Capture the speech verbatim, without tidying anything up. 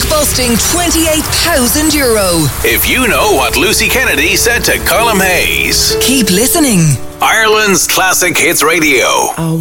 world-busting twenty-eight thousand euro. If you know what Lucy Kennedy said to Colm Hayes. Keep listening. Ireland's Classic Hits Radio.